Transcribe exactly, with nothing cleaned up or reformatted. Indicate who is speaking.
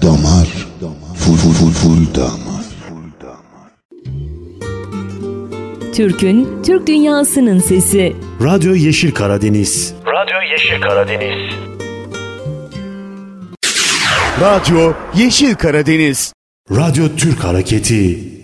Speaker 1: damar, full full full full damar.
Speaker 2: Türk'ün, Türk dünyasının sesi.
Speaker 3: Radyo Yeşil Karadeniz.
Speaker 4: Radyo Yeşil Karadeniz.
Speaker 5: Radyo Yeşil Karadeniz.
Speaker 3: Radyo Türk Hareketi.